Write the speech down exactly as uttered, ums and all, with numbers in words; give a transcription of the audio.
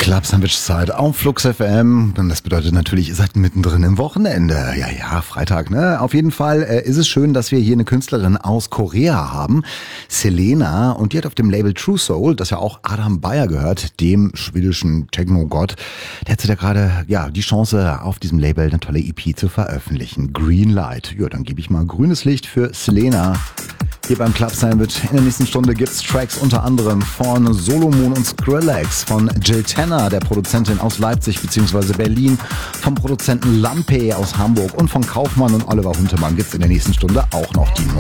Club Sandwich Zeit auf Flux F M. Und das bedeutet natürlich, ihr seid mittendrin im Wochenende. Ja, ja, Freitag, ne? Auf jeden Fall äh, ist es schön, dass wir hier eine Künstlerin aus Korea haben, Selena. Und die hat auf dem Label True Soul, das ja auch Adam Beyer gehört, dem schwedischen Techno-Gott, der hat sich da gerade, ja, die Chance, auf diesem Label eine tolle E P zu veröffentlichen. Greenlight. Ja, dann gebe ich mal grünes Licht für Selena. Hier beim Club Sandwich. In der nächsten Stunde gibt's Tracks unter anderem von Solomon und Skrillex, von Jill Tanner, der Produzentin aus Leipzig bzw. Berlin, vom Produzenten Lampe aus Hamburg und von Kaufmann und Oliver Huntemann gibt's in der nächsten Stunde auch noch die